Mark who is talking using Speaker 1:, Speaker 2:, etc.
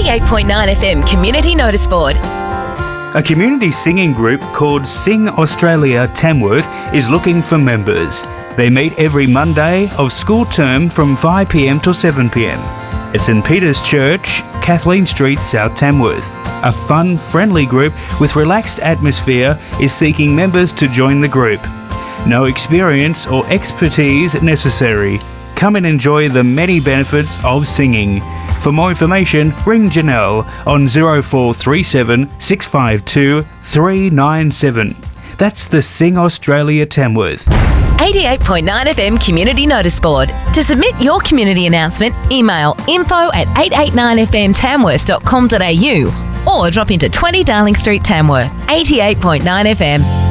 Speaker 1: 88.9 FM Community Notice Board.
Speaker 2: A community singing group called Sing Australia Tamworth is looking for members. They meet every Monday of school term from 5 p.m. till 7 p.m. It's in Peter's Church, Kathleen Street, South Tamworth. A fun, friendly group with relaxed atmosphere is seeking members to join the group. No experience or expertise necessary. Come and enjoy the many benefits of singing. For more information, ring Janelle on 0437 652 397. That's the Sing Australia Tamworth.
Speaker 1: 88.9 FM Community Notice Board. To submit your community announcement, email info@889fmtamworth.com.au or drop into 20 Darling Street, Tamworth. 88.9 FM.